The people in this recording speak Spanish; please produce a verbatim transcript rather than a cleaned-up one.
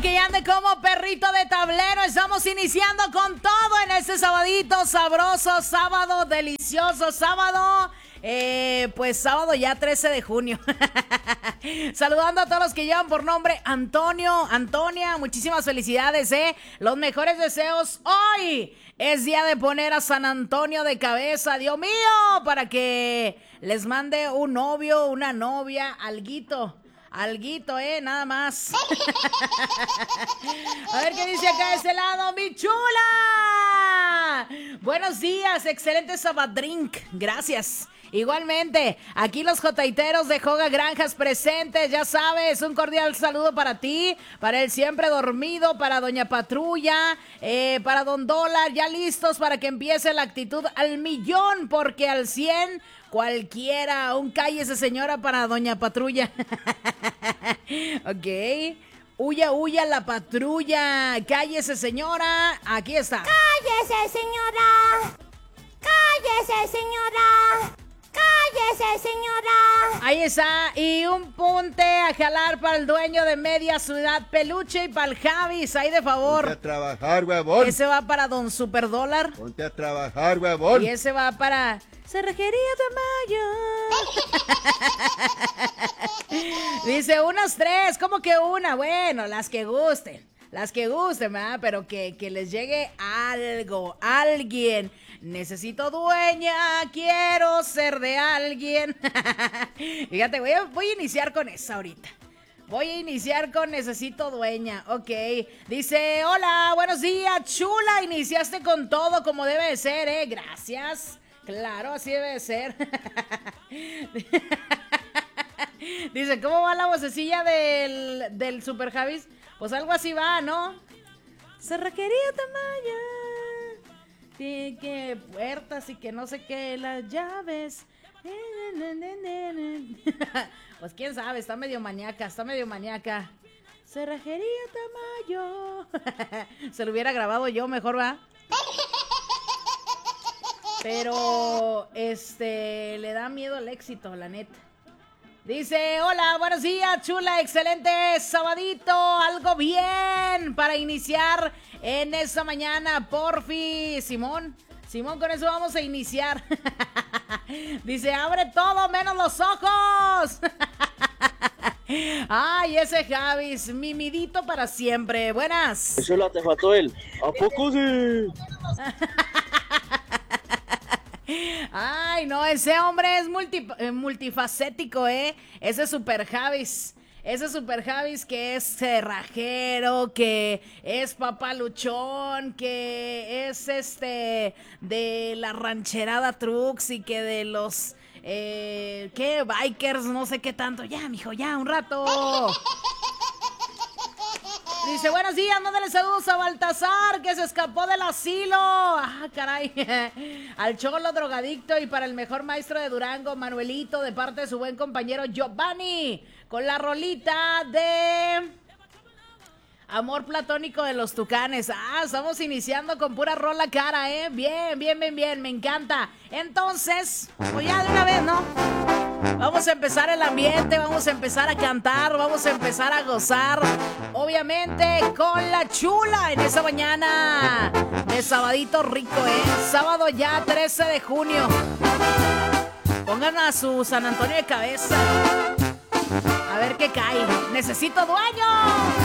que ya ande como perrito de tablero. Estamos iniciando con todo en este sabadito sabroso, sábado delicioso, sábado, eh, pues sábado ya trece de junio. Saludando a todos los que llevan por nombre Antonio, Antonia, muchísimas felicidades, eh. Los mejores deseos hoy. Es día de poner a San Antonio de cabeza, Dios mío, para que les mande un novio, una novia, alguito. Alguito, eh, nada más. A ver qué dice acá de este lado, mi chula. Buenos días, excelente sabadrink. Gracias. Igualmente, aquí los jotaiteros de Joga Granjas presentes, ya sabes, un cordial saludo para ti, para el siempre dormido, para Doña Patrulla, eh, para Don Dólar, ya listos para que empiece la actitud al millón, porque al cien cualquiera. Un cállese, señora, para Doña Patrulla. Ok. Huya, huya la patrulla. Cállese, señora. Aquí está. Cállese, señora. Cállese, señora. Cállese, señora. Ahí está. Y un punte a jalar para el dueño de Media Ciudad Peluche y para el Javis. Ahí de favor. Ponte a trabajar, huevón. Ese va para Don Superdólar. Ponte a trabajar, huevón. Y ese va para Cerrajería Tamayo. Dice unas tres. ¿Cómo que una? Bueno, las que gusten. Las que gusten, ¿verdad? Pero que, que les llegue algo, alguien. Necesito dueña, quiero ser de alguien. Fíjate, voy a, voy a iniciar con esa ahorita. Voy a iniciar con necesito dueña, ok. Dice, hola, buenos días, chula. Iniciaste con todo como debe de ser, ¿eh? Gracias. Claro, así debe de ser. Dice, ¿cómo va la vocecilla del, del Super Javis? Pues algo así va, ¿no? Cerrajería Tamayo. Sí, que puertas y que no sé qué, las llaves. Pues quién sabe, está medio maníaca, está medio maníaca. Cerrajería Tamayo. Se lo hubiera grabado yo mejor, ¿va? Pero, este, le da miedo al éxito, la neta. Dice, hola, buenos días, chula, excelente sabadito, algo bien para iniciar en esta mañana, porfi, Simón, Simón, con eso vamos a iniciar. Dice, abre todo menos los ojos. Ay, ese Javis, mimidito para siempre, buenas. Eso la te faltó él, ¿a poco sí? Ay, no, ese hombre es multi, eh, multifacético, ¿eh? Ese Super Javis, ese Super Javis que es cerrajero, que es papaluchón, que es este de la rancherada Trucks y que de los, eh, ¿qué? Bikers, no sé qué tanto. Ya, mijo, ya, un rato. Dice, buenos días, mándale saludos a Baltasar, que se escapó del asilo. Ah, caray. Al cholo drogadicto y para el mejor maestro de Durango, Manuelito, de parte de su buen compañero Giovanni, con la rolita de Amor Platónico de los Tucanes. Ah, estamos iniciando con pura rola cara, ¿eh? Bien, bien, bien, bien, me encanta. Entonces, pues ya de una vez, ¿no? Vamos a empezar el ambiente, vamos a empezar a cantar, vamos a empezar a gozar, obviamente con la chula en esa mañana de sabadito rico, ¿eh? Sábado ya trece de junio. Pongan a su San Antonio de cabeza. A ver qué cae. Necesito dueño.